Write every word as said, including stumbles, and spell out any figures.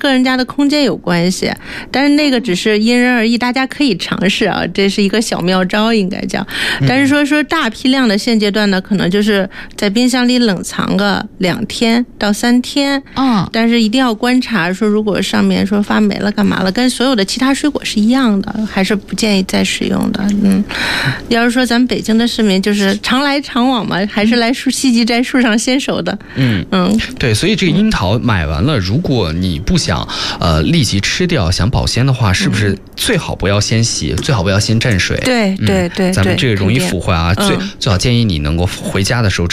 个人家的空间有关系，但是那个只是因人而异，大家可以尝试啊，这是一个小妙招应该叫。但是说说大批量的现阶段呢，可能就是在冰箱里冷藏个两天到三天， 嗯， 但是一定要观察，说如果上面说发霉了干嘛了，跟所有的其他水果是一样的，还是不建议再使用的。嗯，要是说咱们北京的市民就是常来常往嘛，还是来树西极斋树上先熟的。 嗯嗯，对，所以这个樱桃买完了，如果你不想呃立即吃掉，想保鲜的话，是不是最好不要先洗，最好不要先蘸水？ 对对对， 咱们这个容易腐坏啊，最嗯、 最好建议你能够回家的时候